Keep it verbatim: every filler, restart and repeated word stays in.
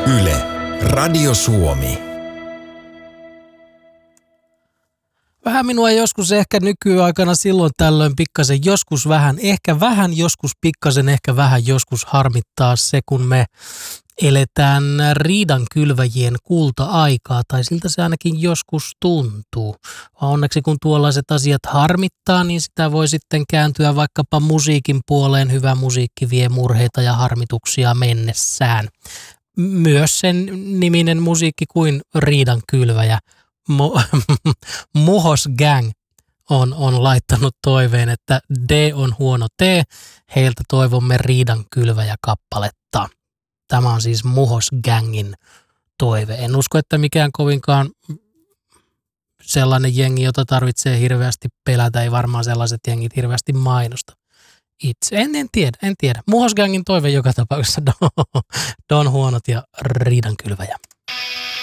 Yle, Radio Suomi. Vähän minua joskus ehkä nykyaikana silloin tällöin pikkasen, joskus vähän, ehkä vähän, joskus pikkasen, ehkä vähän joskus harmittaa se, kun me eletään riidankylväjien kulta-aikaa, tai siltä se ainakin joskus tuntuu. Onneksi kun tuollaiset asiat harmittaa, niin sitä voi sitten kääntyä vaikkapa musiikin puoleen. Hyvä musiikki vie murheita ja harmituksia mennessään. Myös sen niminen musiikki kuin riidankylväjä. Mo- Muhos Gang on, on laittanut toiveen, että D on huono T. Heiltä toivomme riidankylväjä-kappaletta. Tämä on siis Muhos Gangin toive. En usko, että mikään kovinkaan sellainen jengi, jota tarvitsee hirveästi pelätä. Ei varmaan sellaiset jengit hirveästi mainosta itse. En, en tiedä, en tiedä. Muhos Gangin toive joka tapauksessa. Don huonot ja riidankylväjä.